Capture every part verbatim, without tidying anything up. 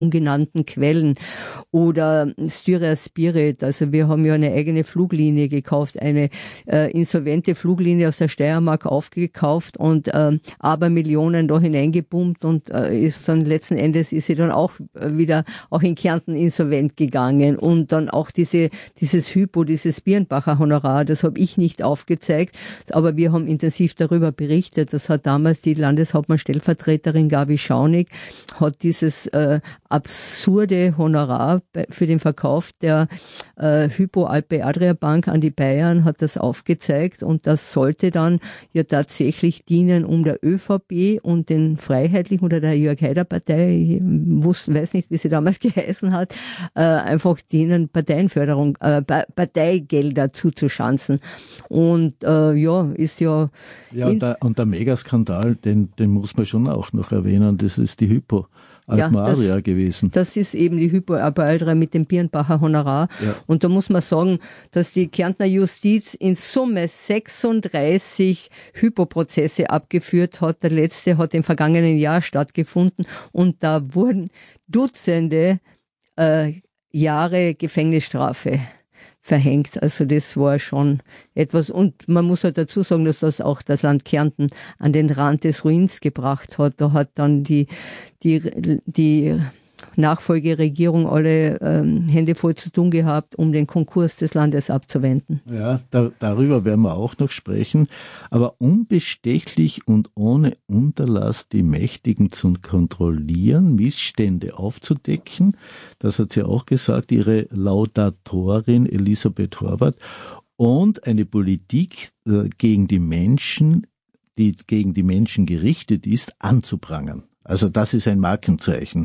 ungenannten Quellen oder Styria Spirit. Also wir haben ja eine eigene Fluglinie gekauft, eine äh, insolvente Fluglinie aus der Steiermark aufgekauft und äh, aber Millionen da hineingepumpt und äh, ist dann letzten Endes ist sie dann auch wieder auch in Kärnten insolvent gegangen und dann auch diese dieses Hypo, dieses Birnbacher Honorar, das habe ich nicht aufgezeigt, aber wir haben intensiv darüber berichtet. Das hat damals die Landeshauptmann-Stellvertreterin Gabi Schaunig hat dieses äh, absurde Honorar für den Verkauf der äh, Hypo Alpe Adria Bank an die Bayern hat das aufgezeigt und das sollte dann ja tatsächlich dienen, um der ÖVP und den Freiheitlichen oder der Jörg Haider Partei, ich wusste, weiß nicht, wie sie damals geheißen hat, äh, einfach denen Parteienförderung, äh, Parteigelder zuzuschanzen. Und äh, ja, ist ja... Ja, und der, und der Megaskandal, den, den muss man schon auch noch erwähnen, das ist die Hypo Alpe Adria ja, gewesen. Das ist eben die Hypo Alpe Adria mit dem Birnbacher Honorar. Ja. Und da muss man sagen, dass die Kärntner Justiz in Summe sechsunddreißig Hypo-Prozesse abgeführt hat. Der letzte hat im vergangenen Jahr stattgefunden und da wurden Dutzende äh, Jahre Gefängnisstrafe verhängt. Also das war schon etwas. Und man muss halt dazu sagen, dass das auch das Land Kärnten an den Rand des Ruins gebracht hat. Da hat dann die, die, die Nachfolgeregierung alle ähm, Hände voll zu tun gehabt, um den Konkurs des Landes abzuwenden. Ja, da, darüber werden wir auch noch sprechen. Aber unbestechlich und ohne Unterlass die Mächtigen zu kontrollieren, Missstände aufzudecken, das hat sie auch gesagt, ihre Laudatorin Elisabeth Horvath, und eine Politik äh, gegen die Menschen, die gegen die Menschen gerichtet ist, anzuprangern. Also das ist ein Markenzeichen.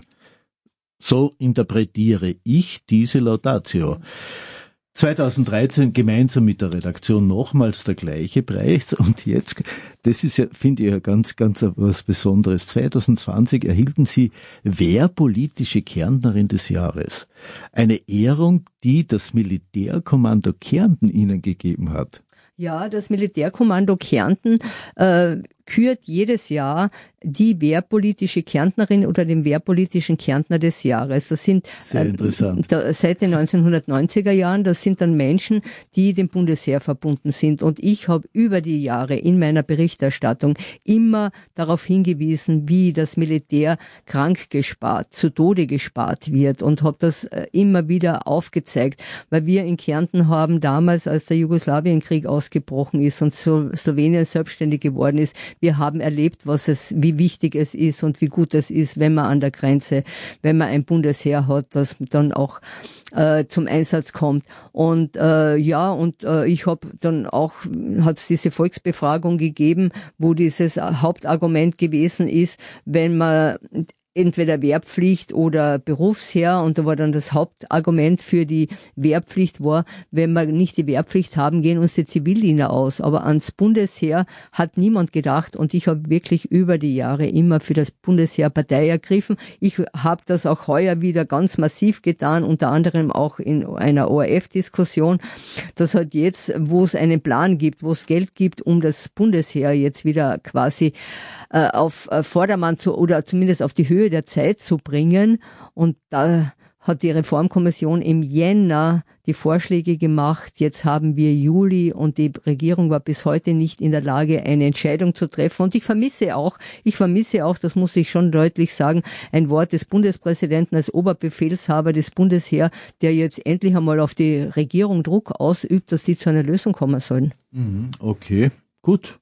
So interpretiere ich diese Laudatio. zweitausenddreizehn gemeinsam mit der Redaktion nochmals der gleiche Preis und jetzt, das ist ja, finde ich ja ganz, ganz was Besonderes. zweitausendzwanzig erhielten Sie Wehrpolitische Kärntnerin des Jahres. Eine Ehrung, die das Militärkommando Kärnten Ihnen gegeben hat. Ja, das Militärkommando Kärnten äh, kürt jedes Jahr die wehrpolitische Kärntnerin oder den wehrpolitischen Kärntner des Jahres. Das sind Sehr interessant. Äh, seit den neunzehnhundertneunziger Jahren, das sind dann Menschen, die dem Bundesheer verbunden sind. Und ich habe über die Jahre in meiner Berichterstattung immer darauf hingewiesen, wie das Militär krank gespart, zu Tode gespart wird und habe das äh, immer wieder aufgezeigt, weil wir in Kärnten haben damals, als der Jugoslawienkrieg ausgebrochen ist und so Slowenien selbstständig geworden ist, wir haben erlebt, was es, wie wichtig es ist und wie gut es ist, wenn man an der Grenze, wenn man ein Bundesheer hat, das dann auch äh, zum Einsatz kommt. Und äh, ja, und äh, ich habe dann auch, hat es diese Volksbefragung gegeben, wo dieses Hauptargument gewesen ist, wenn man entweder Wehrpflicht oder Berufsheer, und da war dann das Hauptargument für die Wehrpflicht war, wenn wir nicht die Wehrpflicht haben, gehen uns die Zivildiener aus. Aber ans Bundesheer hat niemand gedacht und ich habe wirklich über die Jahre immer für das Bundesheer Partei ergriffen. Ich habe das auch heuer wieder ganz massiv getan, unter anderem auch in einer O R F-Diskussion. Das hat jetzt, wo es einen Plan gibt, wo es Geld gibt, um das Bundesheer jetzt wieder quasi äh, auf äh, Vordermann zu oder zumindest auf die Höhe der Zeit zu bringen. Und da hat die Reformkommission im Jänner die Vorschläge gemacht. Jetzt haben wir Juli und die Regierung war bis heute nicht in der Lage, eine Entscheidung zu treffen. Und ich vermisse auch, ich vermisse auch, das muss ich schon deutlich sagen, ein Wort des Bundespräsidenten als Oberbefehlshaber des Bundesheer, der jetzt endlich einmal auf die Regierung Druck ausübt, dass sie zu einer Lösung kommen sollen. Okay, gut.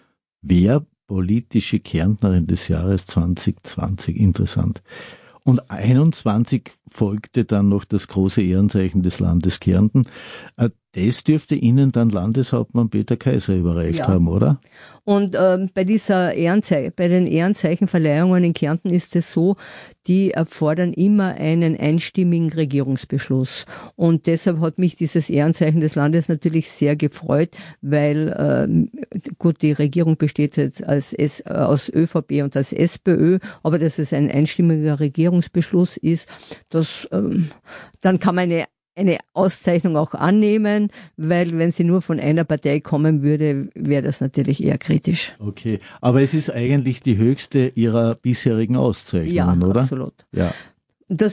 Wer politische Kärntnerin des Jahres zwanzig zwanzig, interessant. Und einundzwanzig folgte dann noch das große Ehrenzeichen des Landes Kärnten. Das dürfte Ihnen dann Landeshauptmann Peter Kaiser überreicht ja. haben, oder? Und ähm, bei dieser Ehrenzei- bei den Ehrenzeichenverleihungen in Kärnten ist es so, die erfordern immer einen einstimmigen Regierungsbeschluss. Und deshalb hat mich dieses Ehrenzeichen des Landes natürlich sehr gefreut, weil ähm, gut, die Regierung besteht jetzt als S, äh, aus ÖVP und als SPÖ, aber dass es ein einstimmiger Regierungsbeschluss ist, das ähm, dann kann man eine eine Auszeichnung auch annehmen, weil wenn sie nur von einer Partei kommen würde, wäre das natürlich eher kritisch. Okay, aber es ist eigentlich die höchste Ihrer bisherigen Auszeichnungen, ja, oder? Absolut. Ja,